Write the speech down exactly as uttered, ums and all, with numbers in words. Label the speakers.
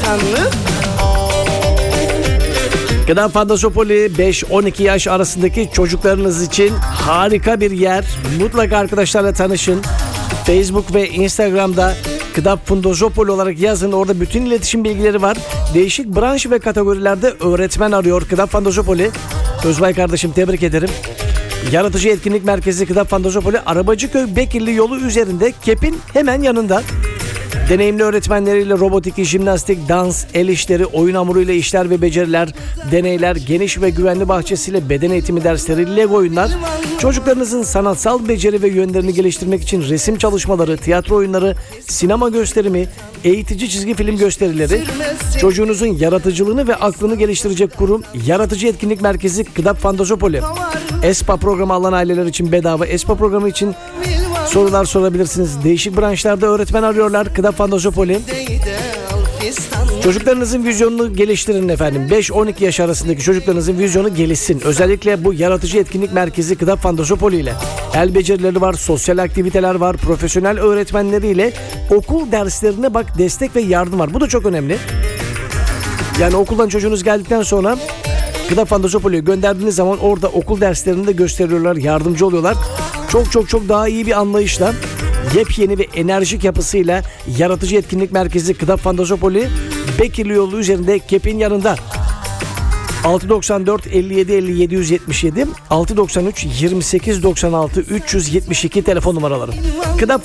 Speaker 1: fistanlı.
Speaker 2: Gıda Fantazopoli beş on iki yaş arasındaki çocuklarınız için harika bir yer. Mutlaka arkadaşlarla tanışın. Facebook ve Instagram'da Gıda Fantazopoli olarak yazın. Orada bütün iletişim bilgileri var. Değişik branş ve kategorilerde öğretmen arıyor Gıda Fantazopoli. Özbay kardeşim, tebrik ederim. Yaratıcı Etkinlik Merkezi Gıda Fantazopoli, Arabacıköy Bekirli yolu üzerinde, Kep'in hemen yanında. Deneyimli öğretmenleriyle robotik, jimnastik, dans, el işleri, oyun hamuruyla işler ve beceriler, deneyler, geniş ve güvenli bahçesiyle beden eğitimi dersleri, Lego oyunlar, çocuklarınızın sanatsal beceri ve yönlerini geliştirmek için resim çalışmaları, tiyatro oyunları, sinema gösterimi, eğitici çizgi film gösterileri, çocuğunuzun yaratıcılığını ve aklını geliştirecek kurum Yaratıcı Etkinlik Merkezi Gıda Fantazopoli. ESPA programı alan aileler için bedava. ESPA programı için sorular sorabilirsiniz. Değişik branşlarda öğretmen arıyorlar Gıda Fantazopoli. Çocuklarınızın vizyonunu geliştirin efendim. beş on iki yaş arasındaki çocuklarınızın vizyonu gelişsin. Özellikle bu Yaratıcı Etkinlik Merkezi Gıda Fantazopoli ile. El becerileri var, sosyal aktiviteler var, profesyonel öğretmenleriyle okul derslerine bak destek ve yardım var. Bu da çok önemli. Yani okuldan çocuğunuz geldikten sonra Gıda Fantazopoli'ye gönderdiğiniz zaman orada okul derslerini de gösteriyorlar, yardımcı oluyorlar. Çok çok çok daha iyi bir anlayışla, yepyeni ve enerjik yapısıyla Yaratıcı Etkinlik Merkezi Gıda Fantazopoli, Bekirli yolu üzerinde, Kep'in yanında. altı doksan dört elli yedi elli yedi yüz yetmiş yedi, altı doksan üç yirmi sekiz doksan altı üç yüz yetmiş iki telefon numaraları. Gıda